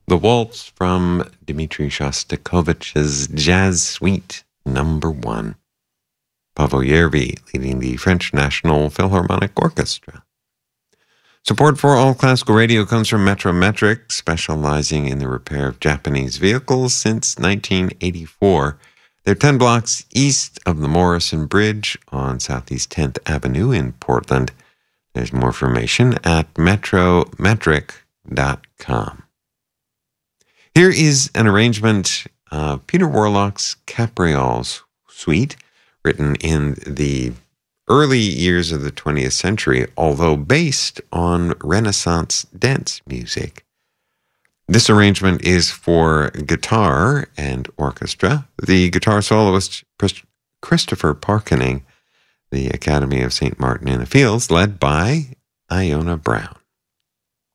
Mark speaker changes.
Speaker 1: The Waltz from Dmitri Shostakovich's Jazz Suite No. 1. Pavel Yervi leading the French National Philharmonic Orchestra. Support for All Classical Radio comes from Metrometric, specializing in the repair of Japanese vehicles since 1984. They're 10 blocks east of the Morrison Bridge on Southeast 10th Avenue in Portland. There's more information at metrometric.com. Here is an arrangement of Peter Warlock's Caprioles Suite, written in the early years of the 20th century, although based on Renaissance dance music. This arrangement is for guitar and orchestra. The guitar soloist Christopher Parkening, the Academy of St. Martin in the Fields, led by Iona Brown.